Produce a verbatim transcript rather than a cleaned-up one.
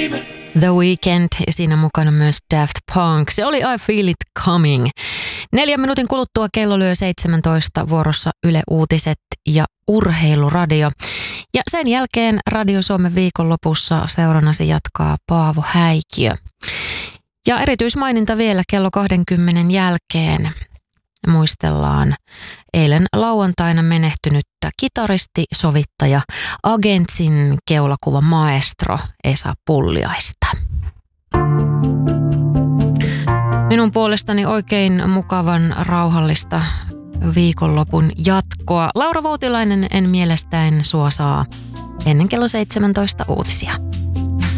The Weeknd ja siinä mukana myös Daft Punk. Se oli I Feel It Coming. Neljän minuutin kuluttua kello lyö seitsemäntoista, vuorossa Yle Uutiset ja Urheiluradio. Ja sen jälkeen Radio Suomen viikonlopussa seurannasi jatkaa Paavo Häikiö. Ja erityismaininta vielä kello kaksikymmentä jälkeen. Muistellaan eilen lauantaina menehtynyttä kitaristi, sovittaja, Agentsin keulakuva maestro Esa Pulliaista. Minun puolestani oikein mukavan rauhallista viikonlopun jatkoa. Laura Voutilainen en mielestäen suosaa ennen kello seitsemäntoista uutisia.